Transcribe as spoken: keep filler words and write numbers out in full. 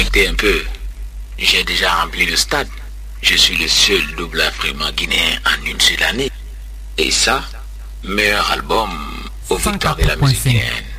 réfléchir un peu. J'ai déjà rempli le stade. Je suis le seul double africain guinéen en une seule année. Et ça, meilleur album aux victoires de la musique guinéenne.